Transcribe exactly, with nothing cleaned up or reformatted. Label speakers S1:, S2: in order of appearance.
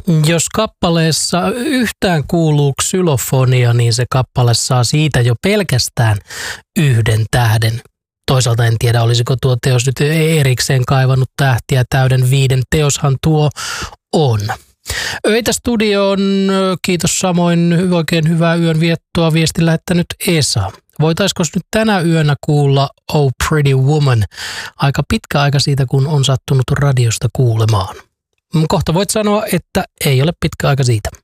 S1: Jos kappaleessa yhtään kuuluu xylofonia, niin se kappale saa siitä jo pelkästään yhden tähden. Toisaalta en tiedä, olisiko tuo teos nyt erikseen kaivannut tähtiä täyden viiden. Teoshan tuo on. Öitä studioon, kiitos samoin, oikein hyvää yön viettoa viesti lähettänyt Esa. Voitaisiko nyt tänä yönä kuulla Oh Pretty Woman? Aika pitkä aika siitä, kun on sattunut radiosta kuulemaan. Kohta voit sanoa, että ei ole pitkä aika siitä.